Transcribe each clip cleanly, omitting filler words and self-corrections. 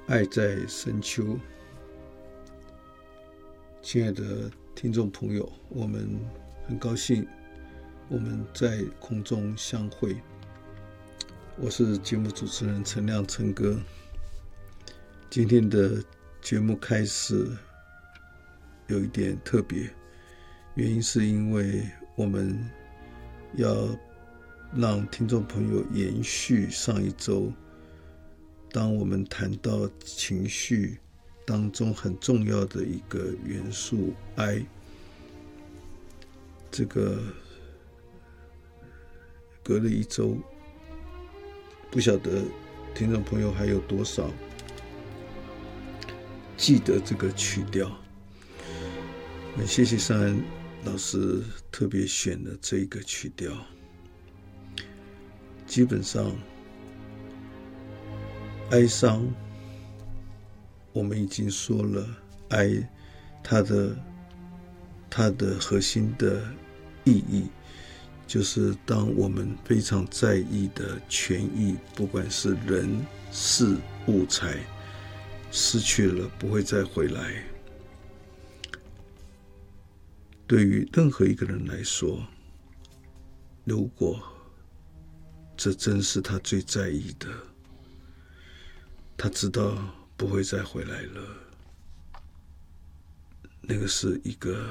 爱在深秋，亲爱的听众朋友，我们很高兴我们在空中相会。我是节目主持人陈亮陈哥。今天的节目开始有一点特别，原因是因为我们要让听众朋友延续上一周，当我们谈到情绪当中很重要的一个元素哀，这个隔了一周，不晓得听众朋友还有多少记得这个曲调。很谢谢尚安老师特别选了这个曲调。基本上哀伤我们已经说了，哀它的核心的意义就是当我们非常在意的权益，不管是人事物财，失去了不会再回来。对于任何一个人来说，如果这真是他最在意的，他知道不会再回来了，那个是一个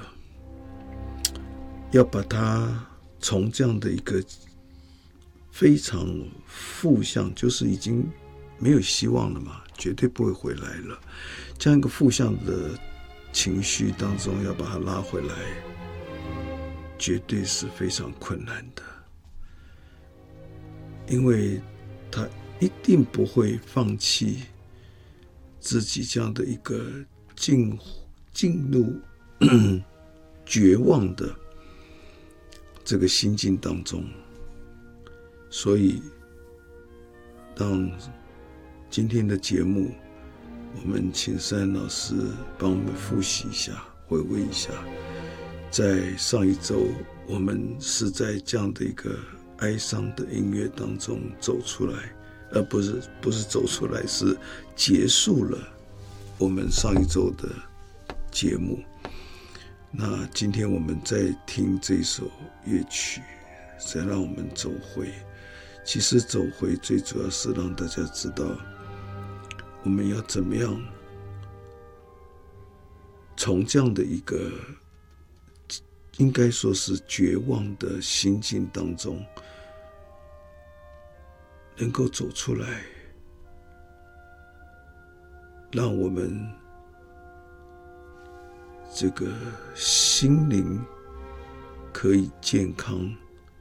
要把它从这样的一个非常负向，就是已经没有希望了嘛，绝对不会回来了，这样一个负向的情绪当中要把它拉回来，绝对是非常困难的，因为他一定不会放弃自己这样的一个进入绝望的这个心境当中。所以当今天的节目，我们请珊老师帮我们复习一下，回味一下，在上一周我们是在这样的一个哀伤的音乐当中走出来，而不是走出来，是结束了我们上一周的节目。那今天我们在听这首乐曲，再让我们走回。其实走回最主要是让大家知道，我们要怎么样从这样的一个应该说是绝望的心境当中能够走出来，让我们这个心灵可以健康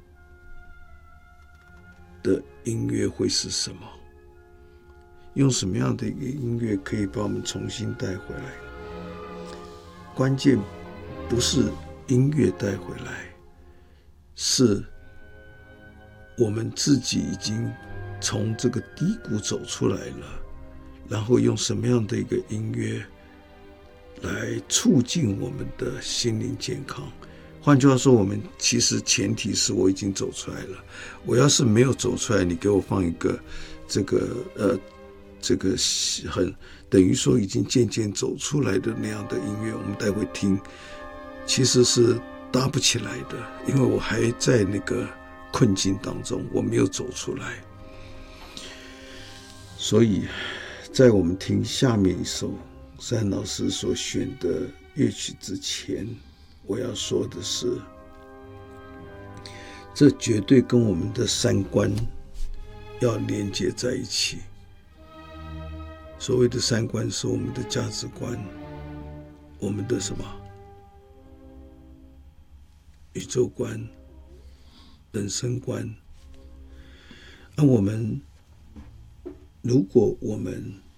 的音乐会是什么？用什么样的一个音乐可以把我们重新带回来？关键不是音乐带回来，是我们自己已经从这个低谷走出来了，然后用什么样的一个音乐来促进我们的心灵健康。换句话说，我们其实前提是我已经走出来了。我要是没有走出来，你给我放一个这个很等于说已经渐渐走出来的那样的音乐，我们待会听，其实是搭不起来的，因为我还在那个困境当中，我没有走出来。所以在我们听下面一首珊老师所选的乐曲之前，我要说的是，这绝对跟我们的三观要连接在一起。所谓的三观是我们的价值观，我们的什么宇宙观、人生观。那如果我们